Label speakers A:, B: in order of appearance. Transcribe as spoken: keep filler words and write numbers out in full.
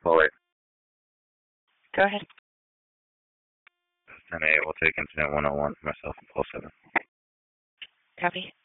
A: call eight.
B: Go ahead.
A: ten eight, we'll take incident one oh one for myself and call seven.
B: Copy.